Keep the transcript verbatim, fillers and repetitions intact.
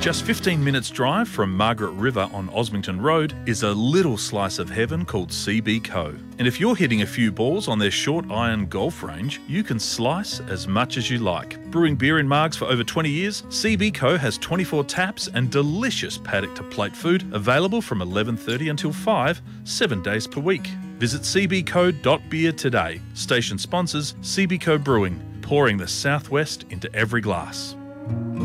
Just fifteen minutes drive from Margaret River on Osmington Road is a little slice of heaven called C B Co. And if you're hitting a few balls on their short iron golf range, you can slice as much as you like. Brewing beer in margs for over twenty years, C B Co has twenty-four taps and delicious paddock to plate food available from eleven thirty until five, seven days per week. Visit c b co dot beer today. Station sponsors C B Co Brewing, pouring the southwest into every glass.